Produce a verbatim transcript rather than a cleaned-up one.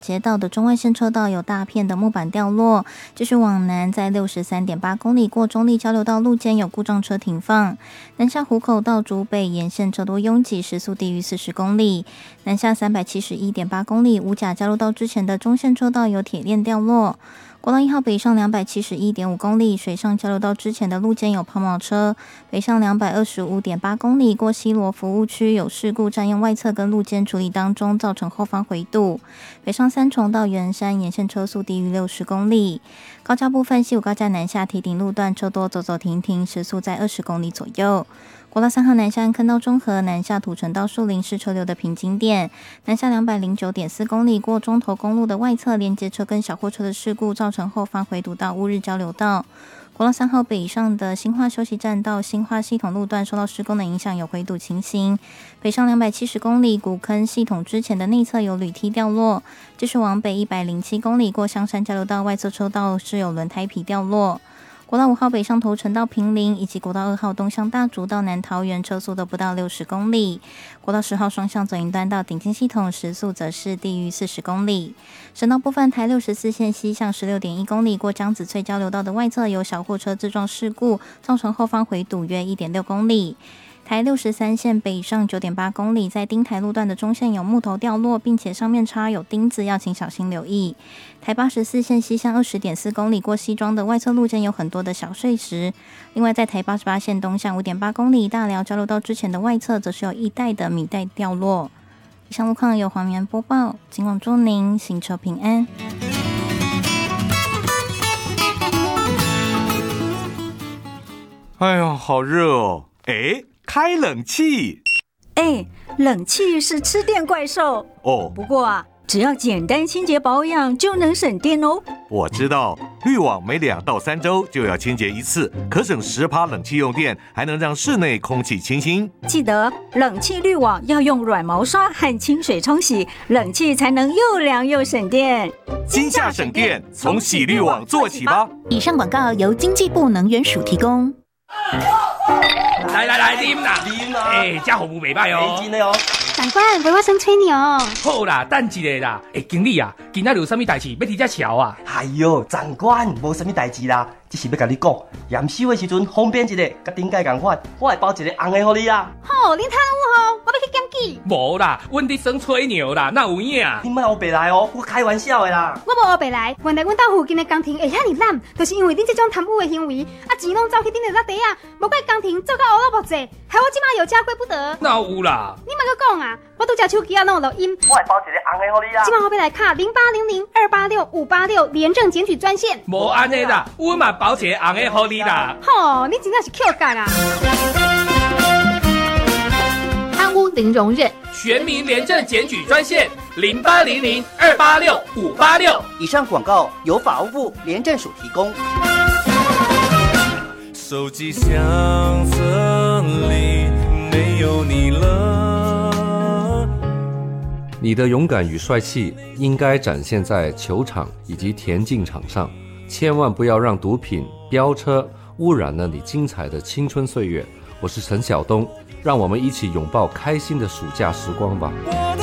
街道的中外线车道有大片的木板掉落，继续往南，在 六十三点八 公里过中立交流道路肩有故障车停放。南下湖口到竹北沿线车多拥挤，时速低于四十公里。南下 三百七十一点八 公里五甲交流道之前的中线车道有铁链掉落。国道一号北上 两百七十一点五 公里，水上交流道之前的路肩有抛锚车。北上 两百二十五点八 公里过西螺服务区有事故占用外侧跟路肩处理当中，造成后方回堵。北上三重到圆山沿线车速低于六十公里。高架部分，西武高架南下堤顶路段车多走走停停，时速在二十公里左右。国道三号南下坑道中和南下土城到树林是车流的瓶颈点，南下 两百零九点四 公里过中投公路的外侧连接车跟小货车的事故，造成后方回堵到乌日交流道。国道三号北上的新化休息站到新化系统路段受到施工的影响，有回堵情形。北上两百七十公里古坑系统之前的内侧有铝梯掉落，继续往北一百零七公里过香山交流道外侧车道是有轮胎皮掉落。国道五号北上头城到坪林，以及国道二号东向大竹到南桃园车速都不到六十公里。国道十号双向左营端到顶金系统时速则是低于四十公里。省道部分，台六十四线西向 十六点一 公里过江子翠交流道的外侧有小货车自撞事故，造成后方回堵约 一点六 公里。台六十三线北上 九点八 公里，在丁台路段的中线有木头掉落，并且上面插有钉子，要请小心留意。台八十四线西向 二十点四 公里过西庄的外侧路肩有很多的小碎石。另外在台八十八线东向 五点八 公里大寮交流道之前的外侧则是有一带的米袋掉落。以上路况由黄源播报，尽管祝您行车平安。 哎呀，好热哦！哎，开冷气。 哎，冷气是吃电怪兽哦。 不过啊，只要简单清洁保养就能省电哦。 我知道，滤网每两到三周就要清洁一次，可省 百分之十 冷气用电，还能让室内空气清新。 记得冷气滤网要用软毛刷和清水冲洗，冷气才能又凉又省电。 今夏省电，从洗滤网做起吧。 以上广告由经济部能源署提供。 来来来，啉啦，啉啦！哎，这服务袂歹哦， 真的哦。 长官，陪我先吹牛。 好啦，等一下啦。哎，经理啊，今仔有啥物代志要伫遮瞧啊？ 哎呦，长官，无啥物代志啦，只是要甲你讲，验收的时阵方便一个，甲顶届共款，我会包一个红的互你啊。 好，你贪污吼，我要去检举。 无啦，阮伫耍吹牛啦，哪有影？ 你莫黑白来哦，我开玩笑的啦。 我无黑白来，原来阮兜附近的工程会遐尼烂，就是因为恁这种贪污的行为，啊钱拢走去恁的落地啊，无怪工程做到乌落木济，害我即马有家归不得。 哪有啦？ 你莫阁讲啊，我拄只手机啊弄录音。 我会包一个红的互你啊。 即马后壁来卡零八零零二八六五八六廉政检举专线。 无安尼啦，阮嘛包一个红的互你啦。 吼，你真正是 Q 干啊！ 贪污零容忍， 全民廉政检举专线零八零零二八六五八六。 以上广告由法务部廉政署提供。 手机相册里没有你了。 你的勇敢与帅气应该展现在球场以及田径场上，千万不要让毒品、飙车污染了你精彩的青春岁月。我是陈晓东，让我们一起拥抱开心的暑假时光吧。